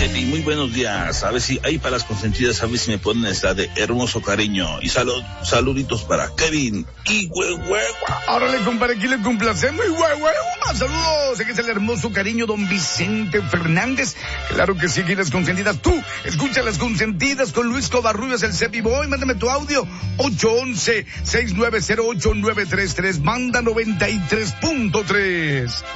Kevin, muy buenos días. A ver si hay para las consentidas, a ver si me ponen esta de hermoso cariño. Y saluditos para Kevin y Huehua. Ahora le comparé, aquí le complacemos y Huehua. Saludos, aquí es el hermoso cariño don Vicente Fernández. Claro que sí, aquí las consentidas. Tú, escucha las consentidas con Luis Covarrubias, el Cepi Boy. Mándame tu audio, 811-6908-933, banda 93.3.